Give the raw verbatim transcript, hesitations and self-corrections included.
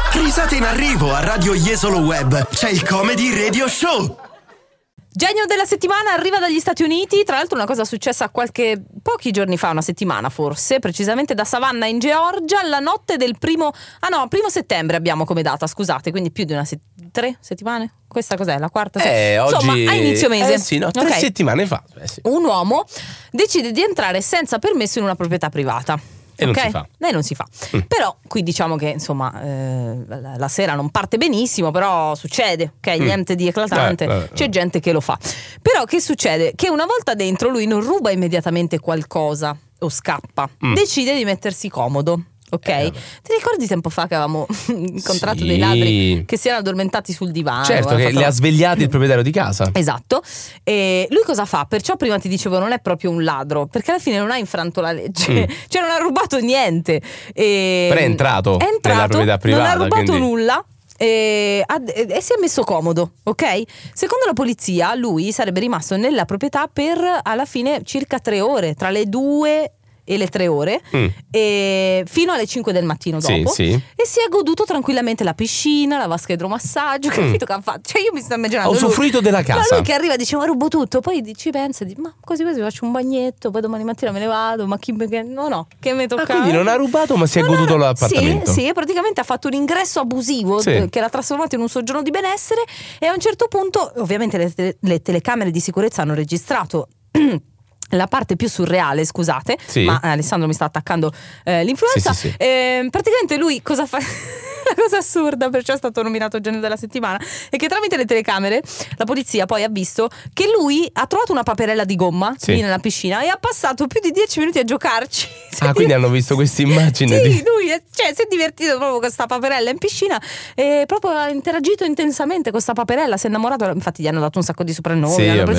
Risate in arrivo a Radio Jesolo Web. C'è il Comedy Radio Show. Genio della settimana arriva dagli Stati Uniti. Tra l'altro una cosa successa qualche pochi giorni fa, una settimana forse, precisamente da Savannah in Georgia, la notte del primo ah no, primo settembre abbiamo come data, scusate, quindi più di una se- tre settimane? Questa cos'è? La quarta? Eh, Insomma, oggi... a inizio mese. Eh sì, no, tre okay. settimane fa. Eh sì. Un uomo decide di entrare senza permesso in una proprietà privata. E non okay? si fa. E non si fa. Mm. Però qui diciamo che insomma eh, la, la sera non parte benissimo, però succede, ok? Mm. Niente di eclatante, eh, eh, c'è eh. gente che lo fa. Però che succede? Che una volta dentro lui non ruba immediatamente qualcosa o scappa, mm. decide di mettersi comodo. Ok, eh. Ti ricordi tempo fa che avevamo incontrato sì. dei ladri che si erano addormentati sul divano? Certo, che fatto... li ha svegliati il proprietario di casa. Esatto. E lui cosa fa? Perciò prima ti dicevo non è proprio un ladro, perché alla fine non ha infranto la legge, mm. cioè non ha rubato niente. E... Però è entrato, è entrato nella proprietà privata. Non ha rubato quindi... nulla. E, e si è messo comodo, ok? Secondo la polizia lui sarebbe rimasto nella proprietà per alla fine circa tre ore, tra le due e le tre ore mm. e fino alle cinque del mattino dopo, sì, sì. e si è goduto tranquillamente la piscina, la vasca idromassaggio, capito mm. che ha fatto? Cioè io mi sto immaginando ho usufruito della casa, lui che arriva e dice ma rubo tutto, poi ci pensa e dice ma così così faccio un bagnetto, poi domani mattina me ne vado, ma chi che no no che mi tocca. Ah, quindi non ha rubato ma si è non goduto ha... l'appartamento. Sì, sì, praticamente ha fatto un ingresso abusivo sì. che l'ha trasformato in un soggiorno di benessere, e a un certo punto ovviamente le, te- le telecamere di sicurezza hanno registrato la parte più surreale, scusate, sì. ma Alessandro mi sta attaccando eh, l'influenza. Sì, sì, sì. Eh, praticamente lui cosa fa? La cosa assurda, perciò è stato nominato genio della settimana, è che tramite le telecamere la polizia poi ha visto che lui ha trovato una paperella di gomma sì. lì nella piscina e ha passato più di dieci minuti a giocarci. Ah, quindi hanno visto questa immagine? Sì, di... lui è, cioè, si è divertito proprio con questa paperella in piscina e proprio ha interagito intensamente con questa paperella, si è innamorato, infatti gli hanno dato un sacco di soprannomi, sì, hanno preso